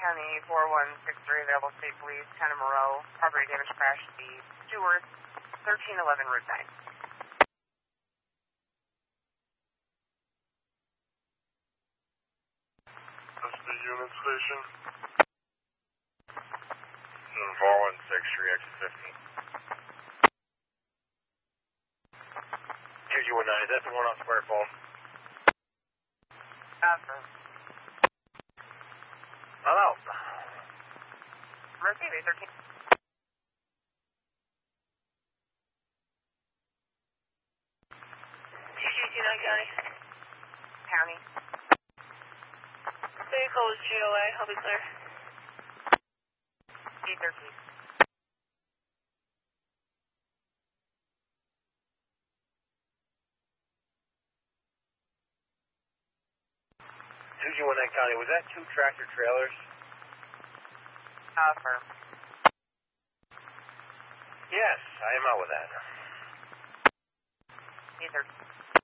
County 4163, available state police, Town of Moreau, property damage crash, the Stewart, 1311 Route 9. That's the unit station. 416, exit 15. 2219, is that the one on Square Fall? Affirm. Hello. Mercury 13. 2229 County. County. Vehicle is GOA, I'll be clear. D13. 2219 County, was that 2 tractor trailers? Affirm. Yes, I am out with that. D13.